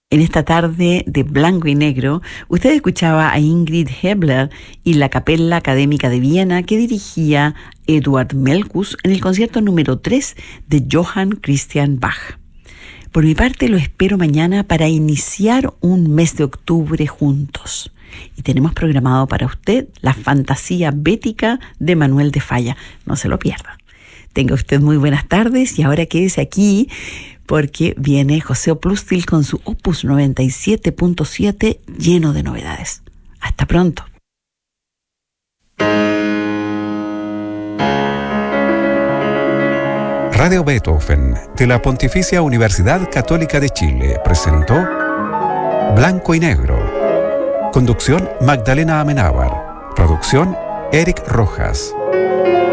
En esta tarde de blanco y negro, usted escuchaba a Ingrid Hebler y la Capella Académica de Viena que dirigía Eduard Melkus en el concierto número 3 de Johann Christian Bach. Por mi parte, lo espero mañana para iniciar un mes de octubre juntos. Y tenemos programado para usted la fantasía bética de Manuel de Falla. No se lo pierda. Tenga usted muy buenas tardes y ahora quédese aquí porque viene José Oplustil con su Opus 97.7 lleno de novedades. Hasta pronto. Radio Beethoven de la Pontificia Universidad Católica de Chile presentó Blanco y Negro. Conducción Magdalena Amenábar. Producción Eric Rojas.